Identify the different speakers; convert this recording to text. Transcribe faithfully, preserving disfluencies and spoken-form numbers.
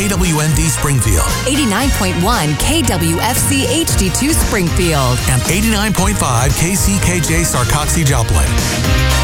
Speaker 1: K W N D Springfield,
Speaker 2: eighty-nine point one K W F C H D two Springfield,
Speaker 1: and eighty-nine point five K C K J Sarcoxie Joplin.